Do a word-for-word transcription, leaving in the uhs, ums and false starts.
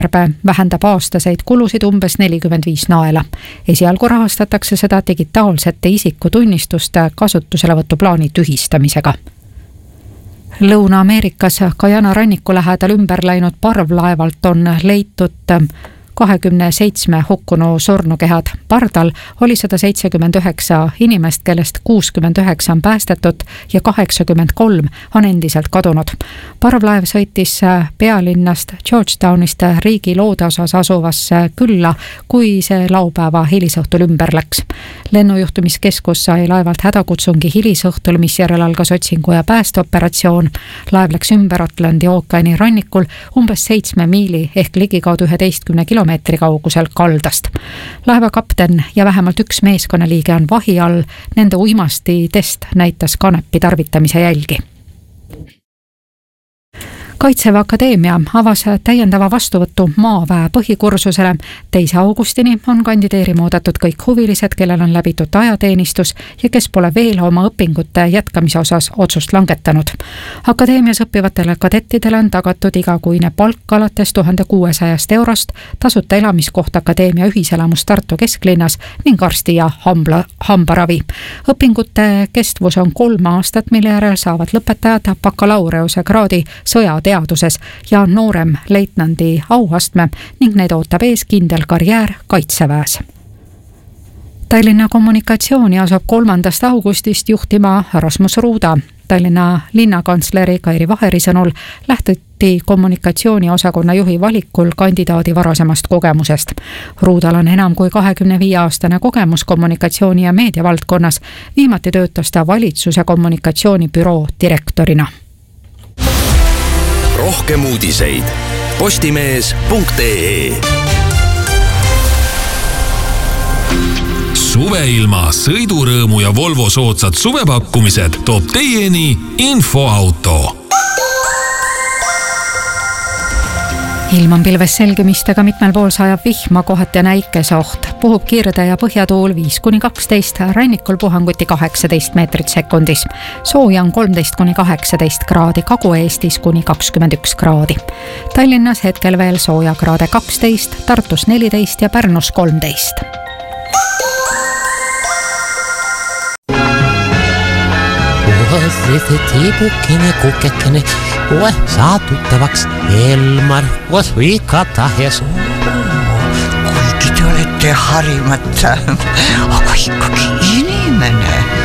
vähendab aastaseid kulusid umbes nelikümmend viis naela. Esialgu rahastatakse seda digitaalsete isikutunnistuste kasutuselevõtu plaani tühistamisega. Lõuna-Ameerikas Guyana ranniku lähedal ümber läinud parvlaevalt on leitud kahekümne seitsme hukkunu surnukehad. Pardal oli sada seitsekümmend üheksa inimest, kellest kuuskümmend üheksa on päästetud ja kaheksakümmend kolm on endiselt kadunud. Parvlaev sõitis pealinnast Georgetownist riigi loodeosas asuvasse külla, kui see laupäeva hilisõhtul ümber läks. Lennujuhtimiskeskus sai laevalt hädakutsungi hilisõhtul, mis järel algas otsingu ja päästeoperatsioon. Laev läks ümber Atlandi ookeani rannikul umbes seitsme miili ehk ligikaudu üheteistkümne kilomeetri kaugusel kaldast. Laeva kapten ja vähemalt üks meeskonnaliige on vahi all, nende uimastitest näitas kanepi tarvitamise jälgi. Kaitseväe Akadeemia avas täiendava vastuvõttu maaväe põhikursusele. teise augustini on kandideerima oodatud kõik huvilised, kellel on läbitud ajateenistus ja kes pole veel oma õpingute jätkamise osas otsust langetanud. Akadeemias õppivatele kadettidele on tagatud igakuine palk alates tuhande kuuesajast eurost, tasuta elamiskoht Akadeemia ühiselamus Tartu kesklinnas ning arsti ja hambla, hambaravi. Õpingute kestvus on kolm aastat, mille järel saavad lõpetajad bakalaureuse kraadi sõjateaduses ja noorem leitnandi auastme ning neid ootab ees kindel karjäär Kaitseväes. Tallinna kommunikatsiooni asub kolmandast augustist juhtima Rasmus Ruuda. Tallinna linnakantsleri Kairi Vaheri sõnul lähtuti kommunikatsiooni osakonna juhi valikul kandidaadi varasemast kogemusest. Ruudal on enam kui kahekümne viie aastane kogemus kommunikatsiooni ja meediavaldkonnas. Viimati töötas ta valitsuse kommunikatsioonibüroo direktorina. Rohkem uudiseid postimees punkt ee. Suveilma sõidurõõmu ja Volvo soodsad suvepakkumised toob teieni Infoauto. Ilm on pilves selgemistega, mitmel pool sajab vihma, kohati ja näikesoht. Puhub kirde ja põhjatuul viis kuni kaksteist, rannikul puhanguti kaheksateist meetrit sekundis. Sooja on kolmteist kuni kaheksateist kraadi, Kagu-Eestis kuni kakskümmend üks kraadi. Tallinnas hetkel veel sooja kraade kaksteist, Tartus neliteist ja Pärnus kolmteist. See tiibukene, kukekene, koe saatuttavaks Elmar, koos viikata ja suu. Kuigi te olete harimata, aga ikkagi inimene.